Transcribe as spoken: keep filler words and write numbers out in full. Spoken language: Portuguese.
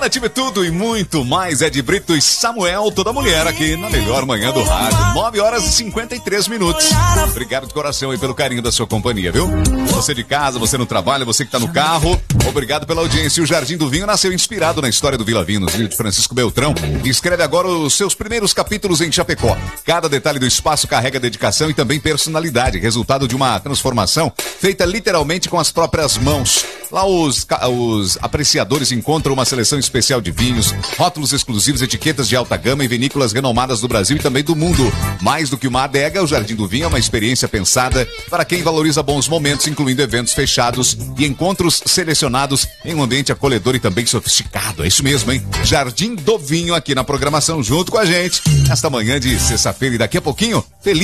Olha, tive tudo e muito mais. Ed Brito e Samuel, toda mulher aqui na melhor manhã do rádio. nove horas e cinquenta e três minutos. Obrigado de coração aí pelo carinho da sua companhia, viu? Você de casa, você no trabalho, você que tá no carro. Obrigado pela audiência. O Jardim do Vinho nasceu inspirado na história do Vila Vinho, no livro de Francisco Beltrão, e escreve agora os seus primeiros capítulos em Chapecó. Cada detalhe do espaço carrega dedicação e também personalidade, resultado de uma transformação feita literalmente com as próprias mãos. Lá os, os apreciadores encontram uma seleção especial de vinhos, rótulos exclusivos, etiquetas de alta gama e vinícolas renomadas do Brasil e também do mundo. Mais do que uma adega, o Jardim do Vinho é uma experiência pensada para quem valoriza bons momentos, incluindo eventos fechados e encontros selecionados em um ambiente acolhedor e também sofisticado. É isso mesmo, hein? Jardim do Vinho aqui na programação junto com a gente. Esta manhã de sexta-feira e daqui a pouquinho, feliz